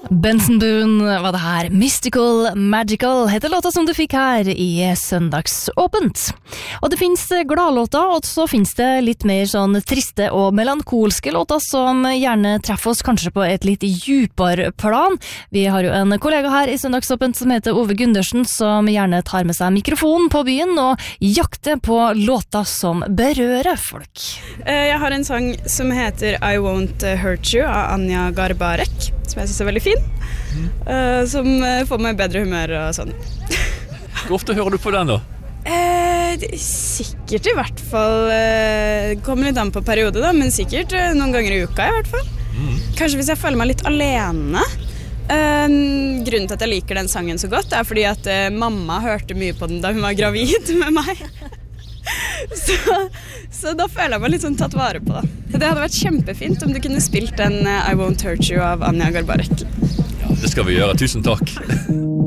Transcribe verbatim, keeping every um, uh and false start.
Benson Boone var det her. Mystical Magical heter låta som du fikk her i Søndagsåpent. Og det finnes gladlåter, og så finnes det litt mer sånn triste og melankolske låter som gjerne treffer oss kanskje på et litt djupere plan. Vi har jo en kollega her i Søndagsåpent som heter Ove Gundersen, som gjerne tar med seg mikrofonen på byen og jakter på låter som berører folk. Jeg har en sang som heter I Won't Hurt You av Anja Garbarek, som jeg synes er veldig fin. Mm. Uh, som får meg bedre humør og sånn. Hvor ofte hører du på den da? Uh, sikkert i hvert fall uh, kommer litt an på periode da, men sikkert uh, noen ganger i uka i hvert fall. Mm. Kanskje hvis jeg føler meg litt alene. uh, Grunnen til at jeg liker den sangen så godt er fordi at uh, mamma hørte mye på den da hun var gravid med meg. Så, så da føler jeg meg litt sånn tatt vare på da. Det hadde vært kjempefint om du kunne spilt den uh, I Won't Hurt You av Anja Garbarek. Ja, det skal vi gjøre. Tusen takk.